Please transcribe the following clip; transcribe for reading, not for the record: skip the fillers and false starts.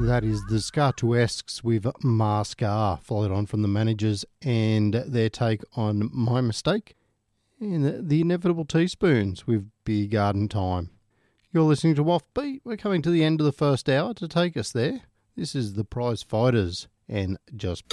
That is the Scartuesques with Mascar, followed on from the Managers and their take on My Mistake, and the Inevitable Teaspoons with Beer Garden Time. You're listening to Offbeat. We're coming to the end of the first hour. To take us there, this is the Prize Fighters and Just